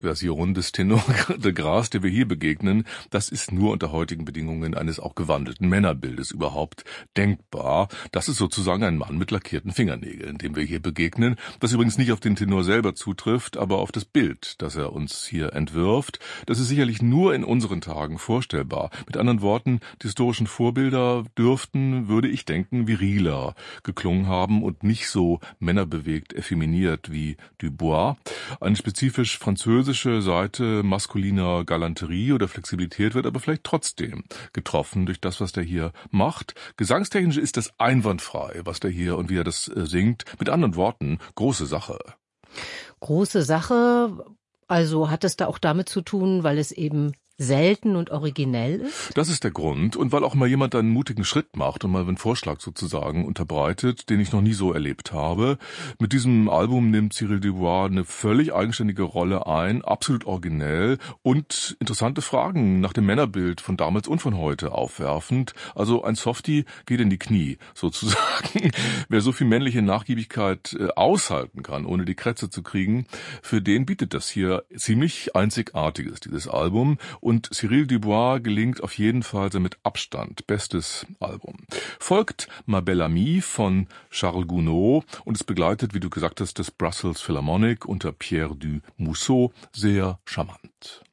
Version des Tenor de Grâce, der wir hier begegnen, das ist nur unter heutigen Bedingungen eines auch gewandelten Männerbildes überhaupt denkbar. Das ist sozusagen ein Mann mit lackierten Fingernägeln, dem wir hier begegnen, was übrigens nicht auf den Tenor selber zutrifft, aber auf das Bild, das er uns hier entwirft. Das ist sicherlich nur in unseren Tagen vorstellbar. Mit anderen Worten, die historischen Vorbilder dürften, würde ich denken, viriler geklungen haben und nicht so männerbewegt effeminiert wie Dubois. Eine spezifisch französische Seite maskuliner Galanterie oder Flexibilität wird aber vielleicht trotzdem getroffen durch das, was der hier macht. Gesangstechnisch ist das einwandfrei, was der hier und wie er das singt. Mit anderen Worten, große Sache. Große Sache, also hat es da auch damit zu tun, weil es eben selten und originell ist? Das ist der Grund. Und weil auch mal jemand einen mutigen Schritt macht und mal einen Vorschlag sozusagen unterbreitet, den ich noch nie so erlebt habe. Mit diesem Album nimmt Cyril Dubois eine völlig eigenständige Rolle ein, absolut originell und interessante Fragen nach dem Männerbild von damals und von heute aufwerfend. Also ein Softie geht in die Knie sozusagen. Wer so viel männliche Nachgiebigkeit aushalten kann, ohne die Krätze zu kriegen, für den bietet das hier ziemlich Einzigartiges, dieses Album. Und Cyril Dubois gelingt auf jeden Fall sein mit Abstand bestes Album. Folgt Ma Belle Amie von Charles Gounod und es begleitet, wie du gesagt hast, das Brussels Philharmonic unter Pierre du Mousseau sehr charmant.